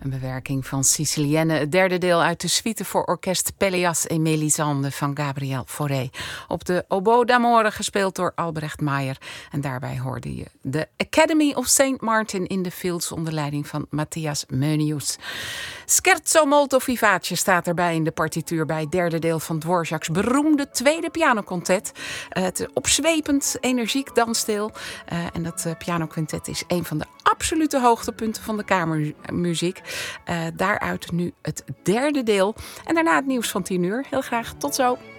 Een bewerking van Sicilienne, het derde deel uit de suite voor orkest Pelléas et Mélisande van Gabriel Fauré. Op de oboe d'amore gespeeld door Albrecht Meijer. En daarbij hoorde je de Academy of St. Martin in the Fields onder leiding van Matthias Meunius. Scherzo molto vivace staat erbij in de partituur bij het derde deel van Dvorak's beroemde tweede pianoquintet. Het opzwepend, energiek dansdeel. En dat pianoquintet is een van de absolute hoogtepunten van de kamermuziek. Daaruit nu het derde deel. En daarna het nieuws van 10 uur. Heel graag tot zo.